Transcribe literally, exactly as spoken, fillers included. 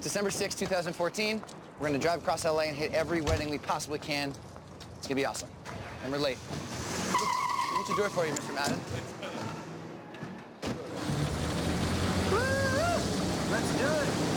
December sixth, two thousand fourteen. We're gonna drive across L A and hit every wedding we possibly can. It's gonna be awesome. And we're late. What's the door for you, Mister Madden? Woo! Let's do it.